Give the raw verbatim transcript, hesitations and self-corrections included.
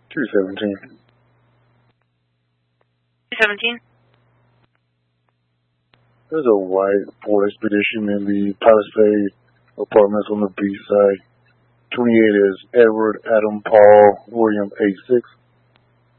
two seventeen. two seventeen? There's a white Ford Expedition in the Palisade Apartments on the B side. twenty-eight is Edward Adam Paul William eight six.